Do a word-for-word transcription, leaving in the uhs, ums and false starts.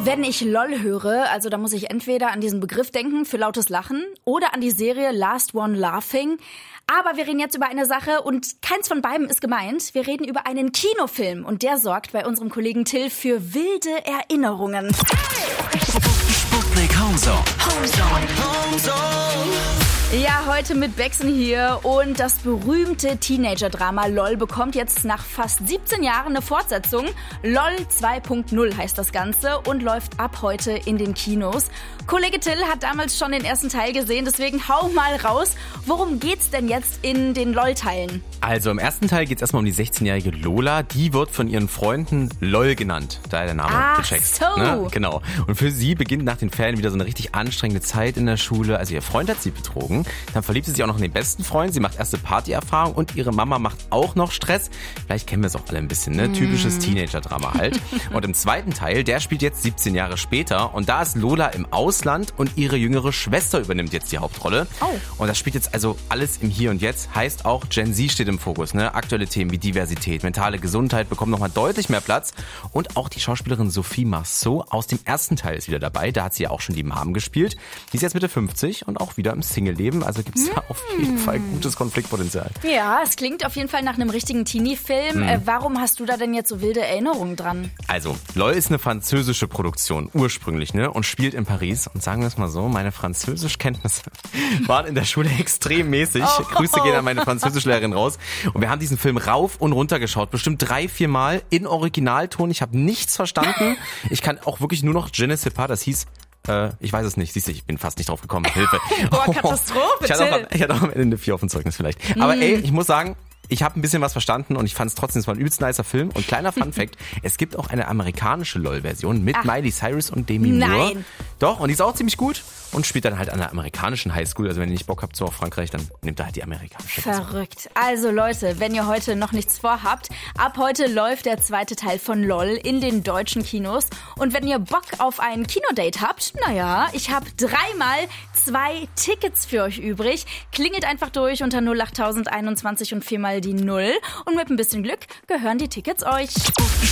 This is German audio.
Wenn ich LOL höre, also da muss ich entweder an diesen Begriff denken für lautes Lachen oder an die Serie Last One Laughing. Aber wir reden jetzt über eine Sache und keins von beiden ist gemeint. Wir reden über einen Kinofilm und der sorgt bei unserem Kollegen Till für wilde Erinnerungen. Sputnik Homezone. Homezone. Homezone. Ja, heute mit Bexen hier und das berühmte Teenager-Drama LOL bekommt jetzt nach fast siebzehn Jahren eine Fortsetzung. LOL zwei Punkt null heißt das Ganze und läuft ab heute in den Kinos. Kollege Till hat damals schon den ersten Teil gesehen, deswegen hau mal raus. Worum geht's denn jetzt in den LOL-Teilen? Also im ersten Teil geht's erstmal um die sechzehnjährige Lola. Die wird von ihren Freunden LOL genannt. Daher der Name, Ach gecheckt. so. Ne? Genau. Und für sie beginnt nach den Ferien wieder so eine richtig anstrengende Zeit in der Schule. Also ihr Freund hat sie betrogen. Dann verliebt sie sich auch noch in den besten Freund. Sie macht erste Partyerfahrung und ihre Mama macht auch noch Stress. Vielleicht kennen wir es auch alle ein bisschen, ne? Typisches Teenager-Drama halt. Und im zweiten Teil, der spielt jetzt siebzehn Jahre später. Und da ist Lola im Ausland und ihre jüngere Schwester übernimmt jetzt die Hauptrolle. Oh. Und das spielt jetzt also alles im Hier und Jetzt. Heißt auch, Gen Z steht im Fokus, ne? Aktuelle Themen wie Diversität, mentale Gesundheit bekommen nochmal deutlich mehr Platz. Und auch die Schauspielerin Sophie Marceau aus dem ersten Teil ist wieder dabei. Da hat sie ja auch schon die Mom gespielt. Die ist jetzt Mitte fünfzig und auch wieder im Single-Leben. Also gibt es da auf jeden Fall gutes Konfliktpotenzial. Ja, es klingt auf jeden Fall nach einem richtigen Teenie-Film. Mhm. Äh, warum hast du da denn jetzt so wilde Erinnerungen dran? Also, LOL ist eine französische Produktion, ursprünglich, ne? Und spielt in Paris. Und sagen wir es mal so, meine Französischkenntnisse waren in der Schule extrem mäßig. Oh. Grüße gehen an meine Französischlehrerin raus. Und wir haben diesen Film rauf und runter geschaut. Bestimmt drei, vier Mal in Originalton. Ich habe nichts verstanden. Ich kann auch wirklich nur noch Je ne sais pas, das hieß... Äh, ich weiß es nicht. Siehst du, ich bin fast nicht drauf gekommen. Hilfe. Boah, Katastrophe, Ich hatte, Till. auch, ich hatte auch am Ende eine vier auf dem Zeugnis vielleicht. Aber ey, ich muss sagen, ich habe ein bisschen was verstanden und ich fand es trotzdem, es war ein übelst nicer Film. Und kleiner Funfact, es gibt auch eine amerikanische LOL-Version mit Ach. Miley Cyrus und Demi Moore. Nein. Doch, und die ist auch ziemlich gut und spielt dann halt an der amerikanischen Highschool. Also wenn ihr nicht Bock habt so auf Frankreich, dann nehmt da halt die amerikanische. Verrückt. Also Leute, wenn ihr heute noch nichts vorhabt, ab heute läuft der zweite Teil von LOL in den deutschen Kinos. Und wenn ihr Bock auf ein Kinodate habt, naja, ich habe dreimal zwei Tickets für euch übrig. Klingelt einfach durch unter null acht tausend einundzwanzig und viermal die Null. Und mit ein bisschen Glück gehören die Tickets euch.